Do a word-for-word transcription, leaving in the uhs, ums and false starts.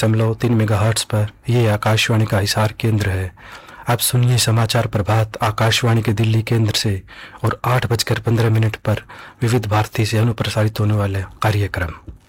दशमलव तीन मेगाहर्ट्ज पर यह आकाशवाणी का हिसार केंद्र है। आप सुनिए समाचार प्रभात आकाशवाणी के दिल्ली केंद्र से और आठ बजकर पंद्रह मिनट पर विविध भारती से अनुप्रसारित होने वाले कार्यक्रम।